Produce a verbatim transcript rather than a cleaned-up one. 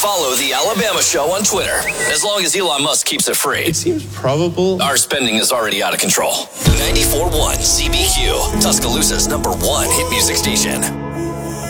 Follow The Alabama Show on Twitter, as long as Elon Musk keeps it free. It seems probable. Our spending is already out of control. ninety-four point one C B Q, Tuscaloosa's number one hit music station.